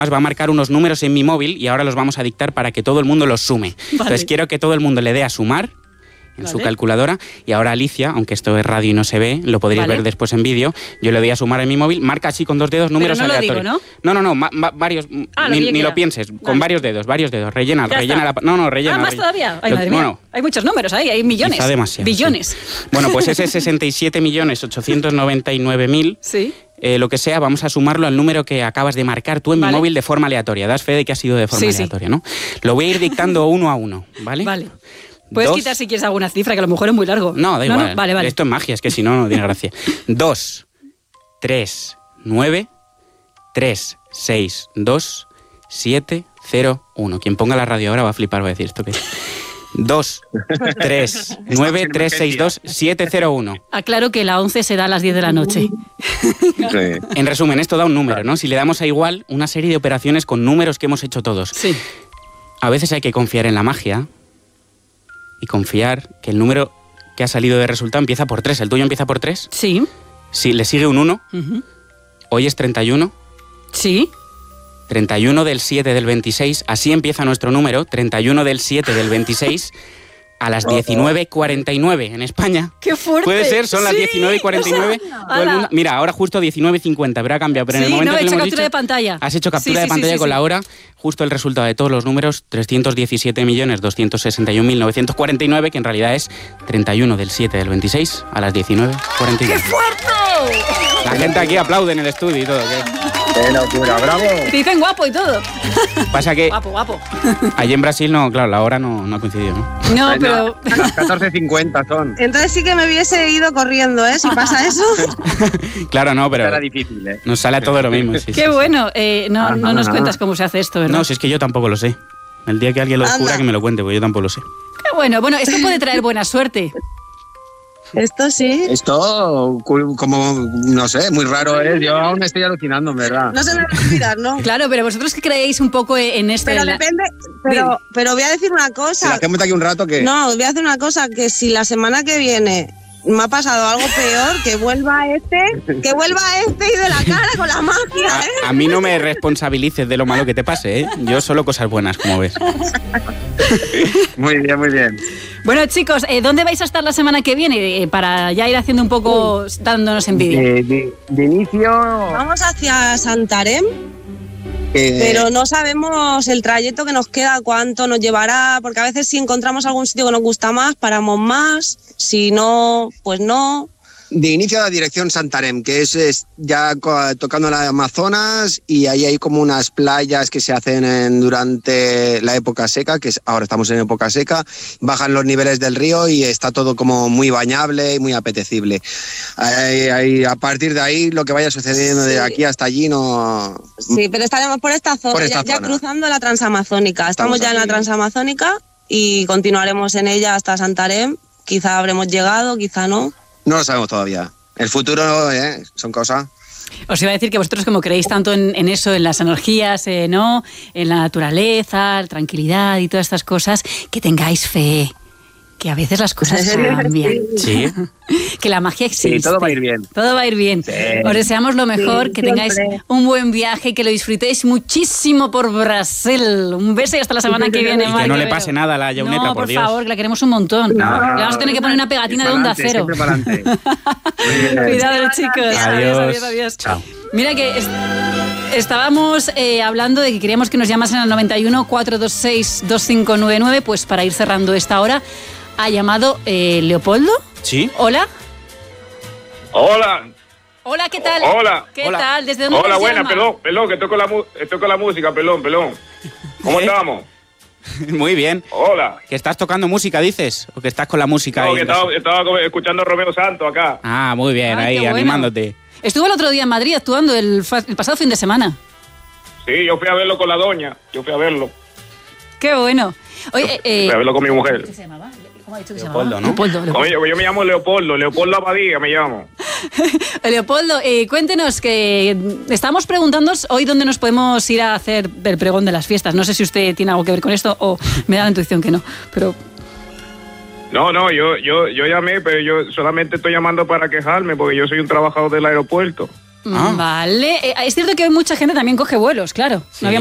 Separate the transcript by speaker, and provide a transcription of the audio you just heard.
Speaker 1: va a marcar unos números en mi móvil y ahora los vamos a dictar para que todo el mundo los sume. Vale. Entonces quiero que todo el mundo le dé a sumar en su calculadora, y ahora Alicia, aunque esto es radio y no se ve, lo podréis ver después en vídeo, yo le doy a sumar en mi móvil, marca así con 2 dedos números aleatorios.
Speaker 2: Lo digo,
Speaker 1: ¿no? Varios, ni lo pienses, con varios dedos, rellena rellena.
Speaker 2: más todavía. Ay, madre mía. Hay muchos números ahí, hay millones.
Speaker 1: Quizá demasiado.
Speaker 2: Billones.
Speaker 1: Sí. Bueno, pues ese 67.899.000.
Speaker 2: Sí.
Speaker 1: Lo que sea, vamos a sumarlo al número que acabas de marcar tú en mi móvil de forma aleatoria. Das fe de que ha sido de forma aleatoria, ¿no? Lo voy a ir dictando uno a uno, ¿vale?
Speaker 2: Vale. Puedes quitar si quieres alguna cifra, que a lo mejor es muy largo.
Speaker 1: No, da igual.
Speaker 2: No. Vale.
Speaker 1: Esto es magia, es que si no, no tiene gracia. 2, 3, 9, 3, 6, 2, 7, 0, 1. Quien ponga la radio ahora va a flipar, va a decir esto que es. 2, 3, 9, 3, 6, 2, 7, 0, 1.
Speaker 2: Aclaro que la 11 se da a las 10 de la noche.
Speaker 1: Sí. En resumen, esto da un número, ¿no? Si le damos a igual, una serie de operaciones con números que hemos hecho todos.
Speaker 2: Sí.
Speaker 1: A veces hay que confiar en la magia y confiar que el número que ha salido de resultado empieza por 3. ¿El tuyo empieza por 3?
Speaker 2: Sí.
Speaker 1: Sí, le sigue un 1. Hoy es 31.
Speaker 2: Sí.
Speaker 1: 31 del 7 del 26. Así empieza nuestro número. 31 del 7 del 26 a las 19:49 en España.
Speaker 2: ¡Qué fuerte!
Speaker 1: Puede ser, son las 19:49. Mira, ahora justo 19:50, pero ha cambiado. Pero en el momento
Speaker 2: he
Speaker 1: que
Speaker 2: hecho
Speaker 1: lo hemos
Speaker 2: captura
Speaker 1: dicho,
Speaker 2: de pantalla.
Speaker 1: has hecho captura de pantalla con la hora, justo el resultado de todos los números, 317.261.949, que en realidad es 31 del 7 del 26 a las 19:49.
Speaker 2: ¡Qué fuerte!
Speaker 1: La gente aquí aplaude en el estudio y todo.
Speaker 3: ¡Qué locura, bravo!
Speaker 2: Te dicen guapo y todo.
Speaker 1: Pasa que
Speaker 2: Guapo.
Speaker 1: allí en Brasil, no, claro, la hora no ha coincidido, ¿no?
Speaker 2: No, pero...
Speaker 3: Las 14:50 son.
Speaker 4: Entonces sí que me hubiese ido corriendo, ¿eh? Si pasa eso.
Speaker 1: Claro, no, pero
Speaker 3: era difícil, ¿eh?
Speaker 1: Nos sale a todo lo mismo. Sí,
Speaker 2: Qué bueno. No nos cuentas cómo se hace esto, ¿verdad?
Speaker 1: No, si es que yo tampoco lo sé. El día que alguien lo descubra, que me lo cuente, porque yo tampoco lo sé.
Speaker 2: Qué bueno. Bueno, esto puede traer buena suerte.
Speaker 4: Esto sí.
Speaker 3: Esto, como, no sé, muy raro es. Yo aún estoy alucinando, en verdad.
Speaker 4: No se me va a olvidar, ¿no?
Speaker 2: Claro, pero vosotros que creéis un poco en esto.
Speaker 4: Pero depende. Pero voy a decir una cosa.
Speaker 3: Si hacemos de aquí un rato que...
Speaker 4: No, voy a decir una cosa, que si la semana que viene me ha pasado algo peor, que vuelva este y de la cara con la magia, ¿eh?
Speaker 1: A mí no me responsabilices de lo malo que te pase, ¿eh? Yo solo cosas buenas, como ves.
Speaker 3: Muy bien, muy bien.
Speaker 2: Bueno, chicos, ¿dónde vais a estar la semana que viene? Para ya ir haciendo un poco, dándonos envidia.
Speaker 3: De inicio...
Speaker 4: Vamos hacia Santarém. Pero no sabemos el trayecto que nos queda, cuánto nos llevará, porque a veces si encontramos algún sitio que nos gusta más, paramos más, si no, pues no.
Speaker 3: De inicio a la dirección Santarém, que es ya tocando el Amazonas, y ahí hay como unas playas que se hacen durante la época seca, que ahora estamos en época seca, bajan los niveles del río y está todo como muy bañable y muy apetecible. A partir de ahí lo que vaya sucediendo de aquí hasta allí no...
Speaker 4: Sí, pero estaremos por esta zona, ya cruzando la Transamazónica. Estamos ya en la Transamazónica y continuaremos en ella hasta Santarém. Quizá habremos llegado, quizá no.
Speaker 3: No lo sabemos todavía. El futuro son cosas.
Speaker 2: Os iba a decir que vosotros, como creéis tanto en eso, en las energías, ¿no? En la naturaleza, la tranquilidad y todas estas cosas, que tengáis fe. Que a veces las cosas cambian.
Speaker 1: Sí.
Speaker 2: Que la magia existe.
Speaker 3: Sí, todo va a ir bien.
Speaker 2: Todo va a ir bien. Sí. Os deseamos lo mejor, que tengáis un buen viaje y que lo disfrutéis muchísimo por Brasil. Un beso y hasta la semana que viene.
Speaker 1: Y que no le pase nada a la Yauneta,
Speaker 2: no,
Speaker 1: por Dios.
Speaker 2: Por favor, que la queremos un montón. Le vamos a tener que poner una pegatina de Onda Cero. Cuidado, chicos.
Speaker 1: Adiós. Chao.
Speaker 2: Mira que estábamos hablando de que queríamos que nos llamasen al 91 426 2599, pues para ir cerrando esta hora. ¿Ha llamado Leopoldo?
Speaker 1: Sí.
Speaker 2: ¿Hola?
Speaker 5: Hola.
Speaker 2: Hola, ¿qué tal?
Speaker 5: Hola.
Speaker 2: ¿Qué tal? ¿Desde dónde
Speaker 5: Hola,
Speaker 2: nos
Speaker 5: buena,
Speaker 2: llama?
Speaker 5: pelón, que estoy con la música, pelón. ¿Cómo estamos?
Speaker 1: Muy bien.
Speaker 5: Hola.
Speaker 1: ¿Que estás tocando música, dices? ¿O que estás con la música
Speaker 5: No,
Speaker 1: ahí?
Speaker 5: que estaba escuchando a Romeo Santos acá.
Speaker 1: Ah, muy bien,
Speaker 2: Ay,
Speaker 1: ahí,
Speaker 2: qué bueno.
Speaker 1: animándote.
Speaker 2: Estuvo el otro día en Madrid actuando el pasado fin de semana.
Speaker 5: Sí, yo fui a verlo con la doña.
Speaker 2: Qué bueno. Oye,
Speaker 5: fui a verlo con mi mujer.
Speaker 2: ¿Qué se llamaba? ¿Cómo ha dicho que
Speaker 1: Leopoldo,
Speaker 2: se
Speaker 1: ¿no?
Speaker 2: llamaba? Leopoldo.
Speaker 5: Oye, yo me llamo Leopoldo Abadía me llamo.
Speaker 2: Leopoldo, cuéntenos que estamos preguntándonos hoy dónde nos podemos ir a hacer el pregón de las fiestas. No sé si usted tiene algo que ver con esto o me da la intuición que no, pero...
Speaker 5: No, yo llamé, pero yo solamente estoy llamando para quejarme porque yo soy un trabajador del aeropuerto.
Speaker 1: Ah.
Speaker 2: Vale. Es cierto que hoy mucha gente también coge vuelos, claro.
Speaker 1: Sí.
Speaker 2: No había